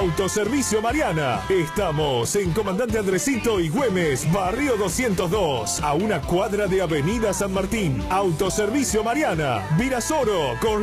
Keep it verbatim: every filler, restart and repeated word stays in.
Autoservicio Mariana. Estamos en Comandante Andresito y Güemes, Barrio doscientos dos, a una cuadra de Avenida San Martín. Autoservicio Mariana, Virasoro, con